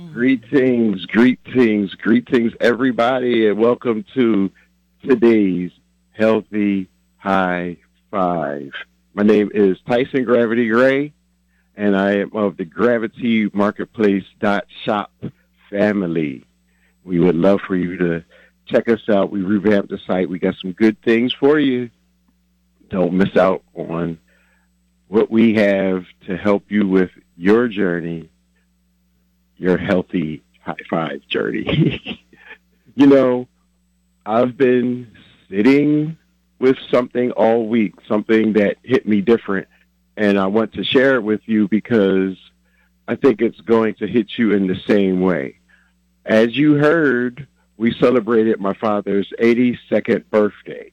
Greetings, everybody, and welcome to today's Healthy High Five. My name is Tyson Gravity Gray, and I am of the Gravity Marketplace Shop family. We would love for you to check us out. We revamped the site. We got some good things for you. Don't miss out on what we have to help you with your journey, your healthy high five journey. you know, I've been sitting with something all week, something that hit me different, and I want to share it with you because I think it's going to hit you in the same way. As you heard, we celebrated my father's 82nd birthday,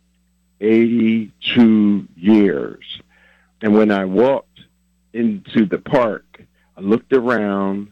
82 years. And when I walked into the park, I looked around.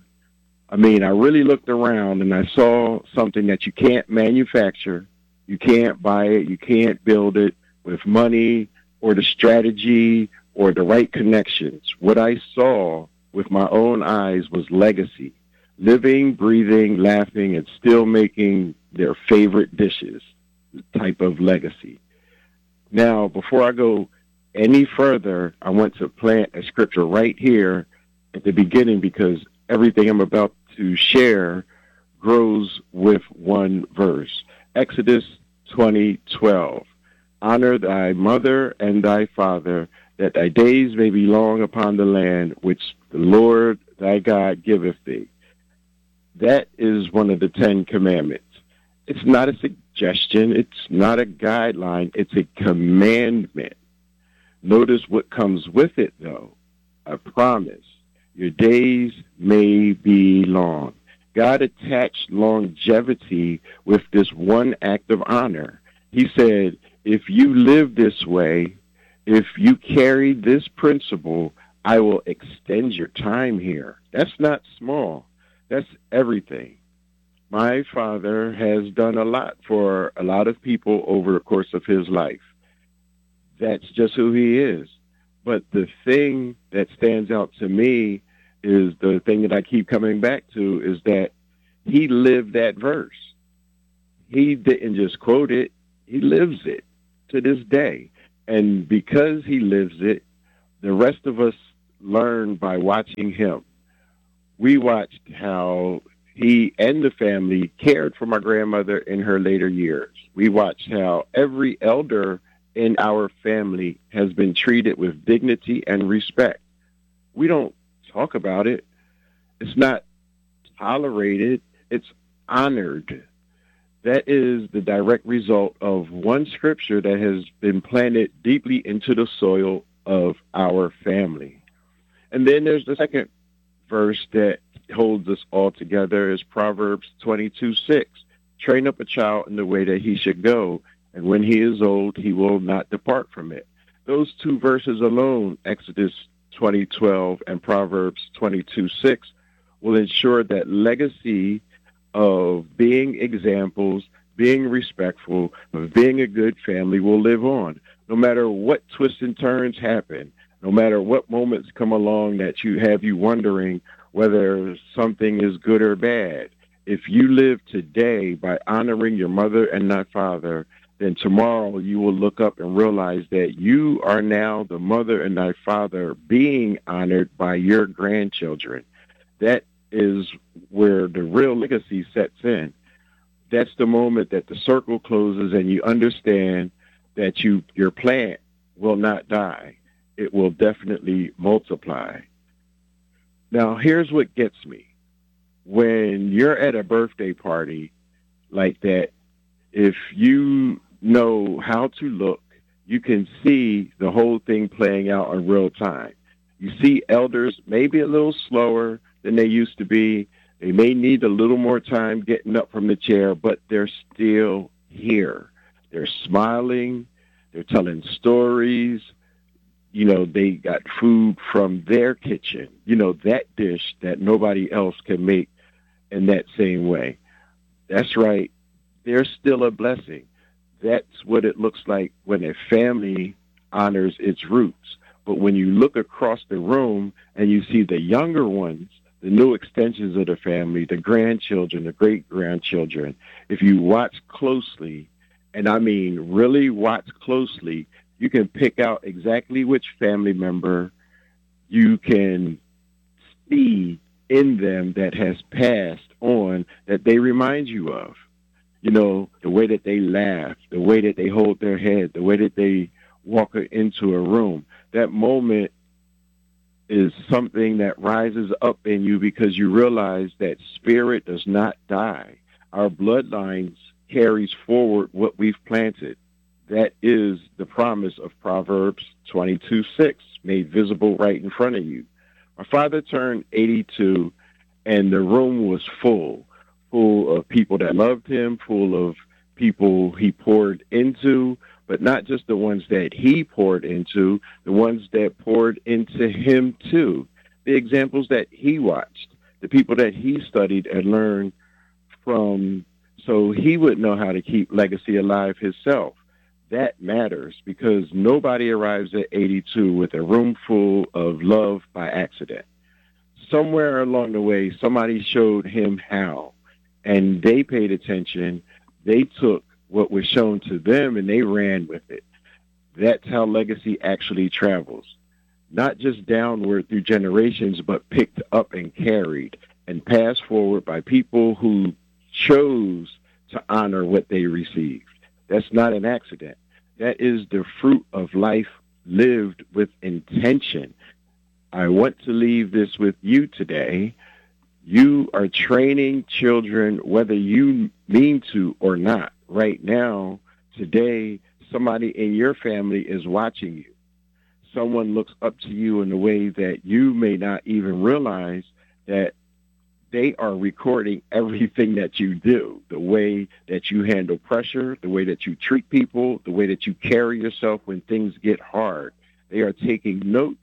I really looked around and I saw something that you can't manufacture. You can't buy it. You can't build it with money or the strategy or the right connections. What I saw with my own eyes was legacy. Living, breathing, laughing, and still making their favorite dishes type of legacy. Now, before I go any further, I want to plant a scripture right here at the beginning because everything I'm about to share grows with one verse. Exodus 20:12. Honor thy mother and thy father, that thy days may be long upon the land which the Lord thy God giveth thee. That is one of the 10 Commandments. It's not a suggestion. It's not a guideline. It's a commandment. Notice what comes with it, though. A promise. Your days may be long. God attached longevity with this one act of honor. He said, if you live this way, if you carry this principle, I will extend your time here. That's not small. That's everything. My father has done a lot for a lot of people over the course of his life. That's just who he is. But the thing that stands out to me is the thing that I keep coming back to is that he lived that verse. He didn't just quote it, he lives it to this day. And because he lives it, the rest of us learn by watching him. We watched how he and the family cared for my grandmother in her later years. We watched how every elder in our family has been treated with dignity and respect. We don't talk about it. It's not tolerated. It's honored. That is the direct result of one scripture that has been planted deeply into the soil of our family. And then there's the second verse that holds us all together is Proverbs 22:6. Train up a child in the way that he should go, and when he is old, he will not depart from it. Those two verses alone, Exodus 20:12 and Proverbs 22:6, will ensure that legacy of being examples, being respectful, of being a good family will live on. No matter what twists and turns happen, no matter what moments come along that you wondering whether something is good or bad, if you live today by honoring your mother and thy father, then tomorrow you will look up and realize that you are now the mother and thy father being honored by your grandchildren. That is where the real legacy sets in. That's the moment that the circle closes and you understand that your plant will not die. It will definitely multiply. Now, here's what gets me. When you're at a birthday party like that, if you know how to look, you can see the whole thing playing out in real time. You see elders maybe a little slower than they used to be. They may need a little more time getting up from the chair, but they're still here. They're smiling. They're telling stories. They got food from their kitchen, that dish that nobody else can make in that same way. That's right. They're still a blessing. That's what it looks like when a family honors its roots. But when you look across the room and you see the younger ones, the new extensions of the family, the grandchildren, the great grandchildren, if you watch closely, and I mean really watch closely, you can pick out exactly which family member you can see in them that has passed on that they remind you of. You know, the way that they laugh, the way that they hold their head, the way that they walk into a room. That moment is something that rises up in you because you realize that spirit does not die. Our bloodlines carries forward what we've planted. That is the promise of Proverbs 22:6, made visible right in front of you. My father turned 82, and the room was full of people that loved him, full of people he poured into, but not just the ones that he poured into, the ones that poured into him too. The examples that he watched, the people that he studied and learned from, so he would know how to keep legacy alive himself. That matters because nobody arrives at 82 with a room full of love by accident. Somewhere along the way, somebody showed him how, and they paid attention. They took what was shown to them and they ran with it. That's how legacy actually travels. Not just downward through generations, but picked up and carried and passed forward by people who chose to honor what they received. That's not an accident. That is the fruit of life lived with intention. I want to leave this with you today. You are training children whether you mean to or not. Right now, today, somebody in your family is watching you. Someone looks up to you in a way that you may not even realize that they are recording everything that you do, the way that you handle pressure, the way that you treat people, the way that you carry yourself when things get hard. They are taking notes,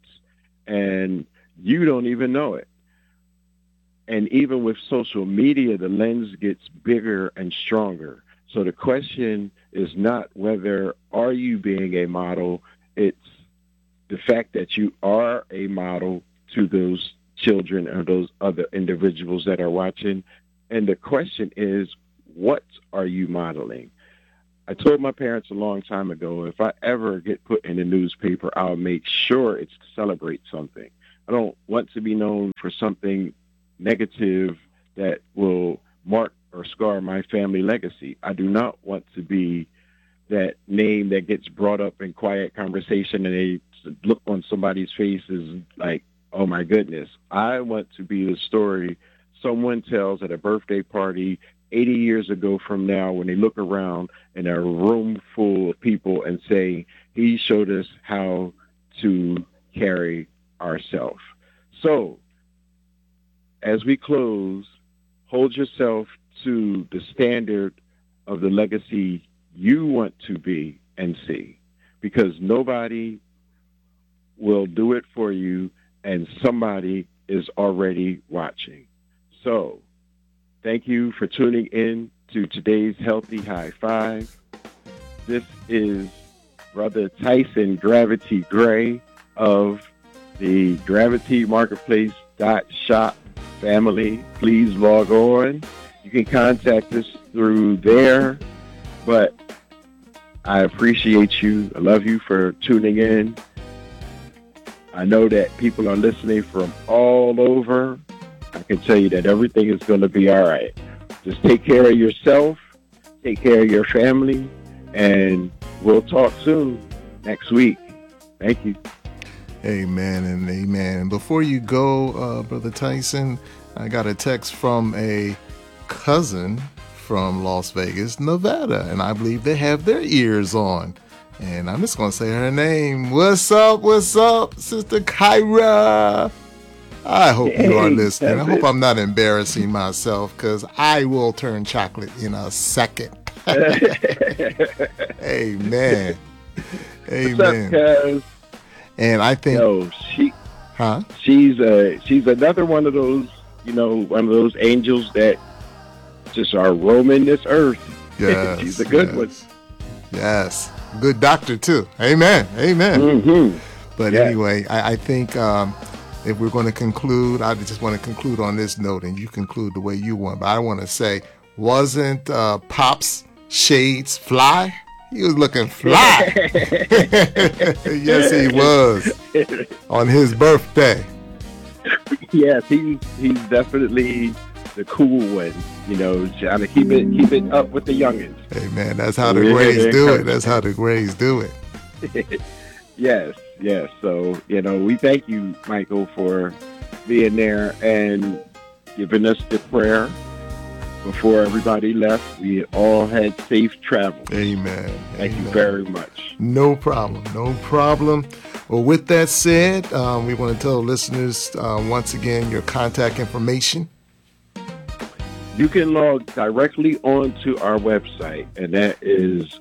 and you don't even know it. And even with social media, the lens gets bigger and stronger. So the question is not whether are you being a model, it's the fact that you are a model to those children or those other individuals that are watching. And the question is, what are you modeling? I told my parents a long time ago, if I ever get put in the newspaper, I'll make sure it's to celebrate something. I don't want to be known for something negative that will mark or scar my family legacy. I do not want to be that name that gets brought up in quiet conversation and they look on somebody's face as like, oh my goodness. I want to be the story someone tells at a birthday party 80 years ago from now when they look around in a room full of people and say, he showed us how to carry ourselves. So as we close, hold yourself to the standard of the legacy you want to be and see, because nobody will do it for you and somebody is already watching. So thank you for tuning in to today's Healthy High Five. This is Brother Tyson Gravity Gray of the Gravity Marketplace .shop family. Please log on. You can contact us through there, but I appreciate you. I love you for tuning in. I know that people are listening from all over. I can tell you that everything is going to be all right. Just take care of yourself, take care of your family, and we'll talk soon next week. Thank you. Amen and amen. Before you go, Brother Tyson, I got a text from a cousin from Las Vegas, Nevada, and I believe they have their ears on. And I'm just going to say her name. What's up, Sister Kyra? I hope you are listening. I hope I'm not embarrassing myself because I will turn chocolate in a second. Amen. Amen. What's up, and I think she's another one of those, one of those angels that just are roaming this earth. Yes, she's a good one. Yes. Good doctor too. Amen. Amen. Mm-hmm. But anyway, I think if we're going to conclude, I just want to conclude on this note, and you conclude the way you want. But I want to say, wasn't Pop's shades fly? He was looking fly. Yes, he was. On his birthday. Yes, he's definitely the cool one. You know, trying to keep it up with the youngins. Hey man, that's how the Grays do it. That's how the Grays do it. Yes. So, you know, we thank you, Michael, for being there and giving us the prayer before everybody left. We all had safe travel. Amen. Thank you very much. No problem. Well, with that said, we want to tell listeners once again your contact information. You can log directly onto our website, and that is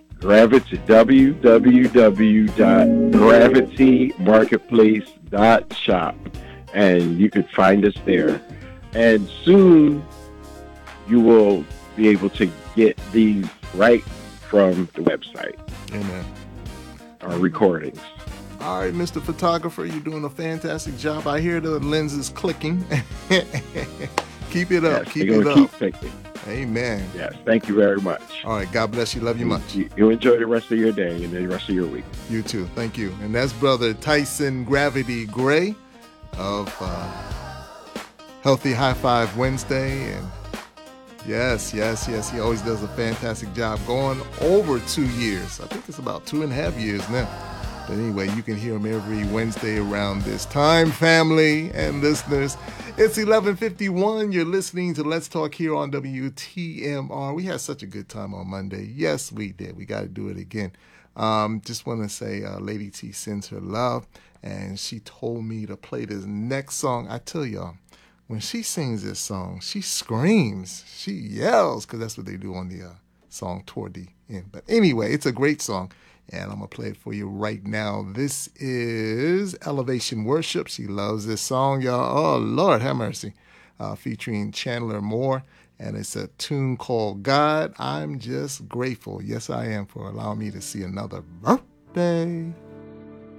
www.gravitymarketplace.shop, and you can find us there. And soon you will be able to get these right from the website. Amen. Our recordings. All right, Mr. Photographer, you're doing a fantastic job. I hear the lenses clicking. Keep it up. Yes, keep it up. Keep clicking. Amen. Yes, thank you very much. All right, God bless you. Love you much. You enjoy the rest of your day and the rest of your week. You too. Thank you. And that's Brother Tyson Gravity Gray of Healthy High Five Wednesday. And yes, he always does a fantastic job. Going over 2 years. I think it's about 2.5 years now. But anyway, you can hear him every Wednesday around this time, family and listeners. It's 11:51. You're listening to Let's Talk here on WTMR. We had such a good time on Monday. Yes, we did. We got to do it again. Just want to say Lady T sends her love, and she told me to play this next song. I tell y'all, when she sings this song, she screams. She yells, because that's what they do on the song toward the end. But anyway, it's a great song. And I'm going to play it for you right now. This is Elevation Worship. She loves this song, y'all. Oh, Lord, have mercy. Featuring Chandler Moore. And it's a tune called God, I'm Just Grateful. Yes, I am, for allowing me to see another birthday.